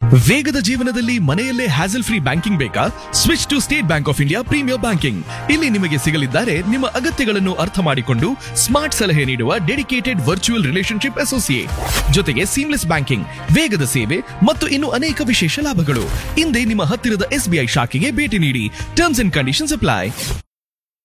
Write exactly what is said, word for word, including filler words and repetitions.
ವೇಗದ ಜೀವನದಲ್ಲಿ ಮನೆಯಲ್ಲೇ ಹ್ಯಾಸಲ್ ಫ್ರೀ ಬ್ಯಾಂಕಿಂಗ್ ಬೇಕಾ? Switch to state bank of India premier banking. ಇಲ್ಲಿ ನಿಮಗೆ ಸಿಗಲಿದ್ದಾರೆ ನಿಮ್ಮ ಅಗತ್ಯಗಳನ್ನು ಅರ್ಥ ಮಾಡಿಕೊಂಡು ಸ್ಮಾರ್ಟ್ ಸಲಹೆ ನೀಡುವ ಡೆಡಿಕೇಟೆಡ್ ವರ್ಚುವಲ್ ರಿಲೇಶನ್ಶಿಪ್ ಅಸೋಸಿಯೇಟ್, ಜೊತೆಗೆ ಸೀಮ್ಲೆಸ್ ಬ್ಯಾಂಕಿಂಗ್, ವೇಗದ ಸೇವೆ ಮತ್ತು ಇನ್ನು ಅನೇಕ ವಿಶೇಷ ಲಾಭಗಳು. ಹಿಂದೆ ನಿಮ್ಮ ಹತ್ತಿರದ ಎಸ್ಬಿಐ ಶಾಖೆಗೆ ಭೇಟಿ ನೀಡಿ. Terms and conditions apply.